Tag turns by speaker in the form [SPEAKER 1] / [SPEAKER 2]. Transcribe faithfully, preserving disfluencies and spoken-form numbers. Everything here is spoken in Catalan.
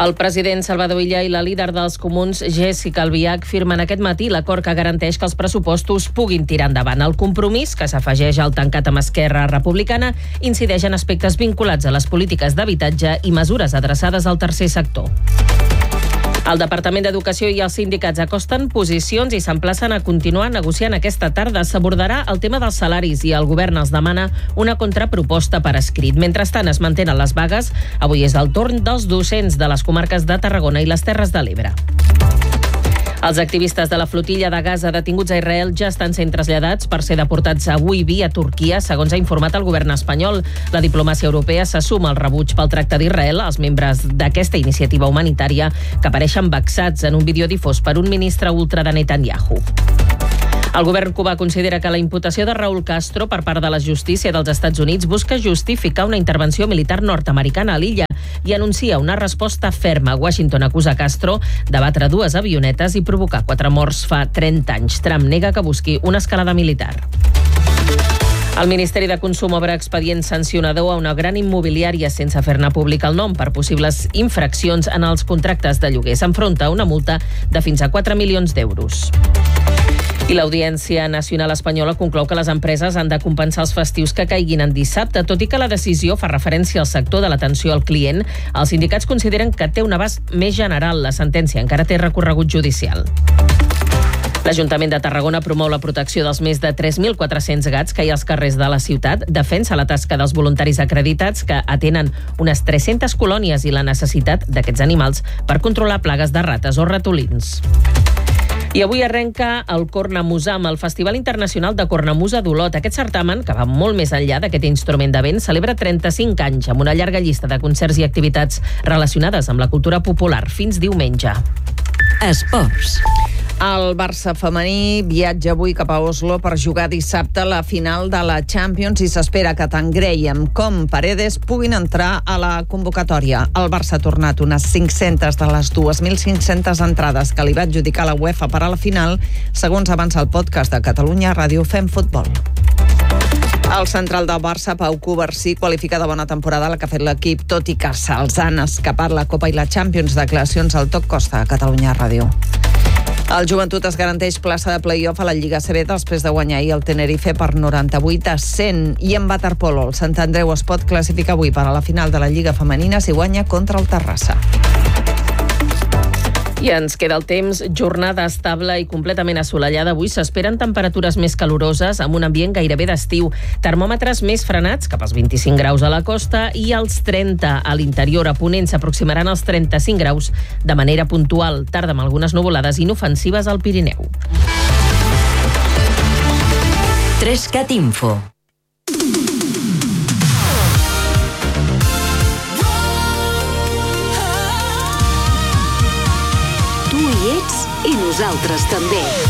[SPEAKER 1] El president Salvador Illa i la líder dels comuns, Jéssica Albiach, firmen aquest matí l'acord que garanteix que els pressupostos puguin tirar endavant. El compromís, que s'afegeix al tancat amb Esquerra Republicana, incideix en aspectes vinculats a les polítiques d'habitatge i mesures adreçades al tercer sector. El Departament d'Educació i els sindicats acosten posicions i s'emplacen a continuar negociant aquesta tarda. S'abordarà el tema dels salaris i el govern els demana una contraproposta per escrit. Mentrestant es mantenen les vagues. Avui és el torn dels docents de les comarques de Tarragona i les Terres de l'Ebre. Els activistes de la flotilla de Gaza detinguts a Israel ja estan sent traslladats per ser deportats avui via Turquia, segons ha informat el govern espanyol. La diplomàcia europea se suma al rebuig pel tracte d'Israel als membres d'aquesta iniciativa humanitària que apareixen vexats en un vídeo difós per un ministre ultra de Netanyahu. El govern cubà considera que la imputació de Raúl Castro per part de la justícia dels Estats Units busca justificar una intervenció militar nord-americana a l'illa i anuncia una resposta ferma. Washington acusa Castro de batre dues avionetes i provocar quatre morts fa trenta anys. Trump nega que busqui una escalada militar. El Ministeri de Consum obre expedient sancionador a una gran immobiliària sense fer-ne públic el nom per possibles infraccions en els contractes de lloguer. S'enfronta a una multa de fins a quatre milions d'euros. I l'Audiència Nacional Espanyola conclou que les empreses han de compensar els festius que caiguin en dissabte, tot i que la decisió fa referència al sector de l'atenció al client. Els sindicats consideren que té un abast més general. La sentència encara té recorregut judicial. L'Ajuntament de Tarragona promou la protecció dels més de tres mil quatre-cents gats que hi ha als carrers de la ciutat, defensa la tasca dels voluntaris acreditats que atenen unes tres-centes colònies i la necessitat d'aquests animals per controlar plagues de rates o ratolins. I avui arrenca el Cornamusam, el Festival Internacional de Cornamusa d'Olot. Aquest certamen, que va molt més enllà d'aquest instrument de vent, celebra trenta-cinc anys amb una llarga llista de concerts i activitats relacionades amb la cultura popular fins diumenge.
[SPEAKER 2] Esports.
[SPEAKER 3] El Barça femení viatja avui cap a Oslo per jugar dissabte la final de la Champions i s'espera que tant Graham com Paredes puguin entrar a la convocatòria. El Barça ha tornat unes cinc-centes de les dos mil cinc-centes entrades que li va adjudicar la UEFA per a la final, segons avança el podcast de Catalunya Ràdio Fem Futbol. El central del Barça, Pau Covarsí, qualifica de bona temporada la que ha fet l'equip, tot i que se'ls han escapat la Copa i la Champions. Declaracions al Toc Costa, a Catalunya Ràdio. El Joventut es garanteix plaça de play-off a la Lliga C B després de guanyar ahir el Tenerife per noranta-vuit a cent. I en waterpolo, el Sant Andreu es pot classificar avui per a la final de la Lliga Femenina si guanya contra el Terrassa.
[SPEAKER 1] I ens queda el temps, jornada estable i completament assolellada. Avui s'esperen temperatures més caloroses amb un ambient gairebé d'estiu. Termòmetres més frenats, cap als vint-i-cinc graus a la costa i als trenta a l'interior. A Ponent s'aproximaran als trenta-cinc graus de manera puntual. Tarda amb algunes nuvolades inofensives al Pirineu.
[SPEAKER 2] Trescat Info. I nosaltres també.